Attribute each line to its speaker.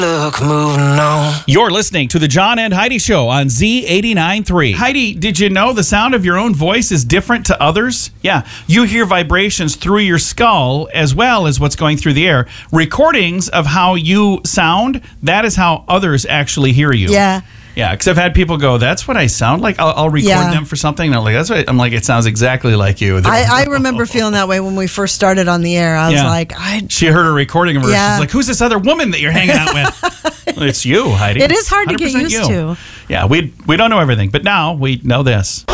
Speaker 1: Look, moving on.
Speaker 2: You're listening to the John and Heidi Show on Z89.3. Heidi, did you know the sound of your own voice is different to others? Yeah, you hear vibrations through your skull as well as what's going through the air. Recordings of how you sound, that is how others actually hear you.
Speaker 3: Yeah.
Speaker 2: Yeah, because I've had people go, that's what I sound like. I'll record them for something. And they're like, that's what I'm like, it sounds exactly like you.
Speaker 3: I remember feeling that way when we first started on the air. I was like,
Speaker 2: she heard a recording of her.
Speaker 3: Yeah.
Speaker 2: She's like, who's this other woman that you're hanging out with? Well, it's you, Heidi.
Speaker 3: It is hard to get
Speaker 2: 100%
Speaker 3: used to.
Speaker 2: Yeah, we don't know everything, but now we know this.